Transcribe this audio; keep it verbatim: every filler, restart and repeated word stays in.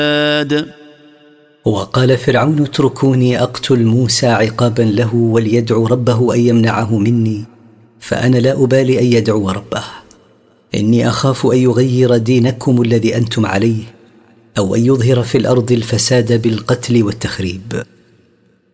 وقال فرعون اتركوني أقتل موسى عقابا له وليدعو ربه أن يمنعه مني، فأنا لا أبالي أن يدعو ربه، إني أخاف أن يغير دينكم الذي أنتم عليه، أو أن يظهر في الأرض الفساد بالقتل والتخريب.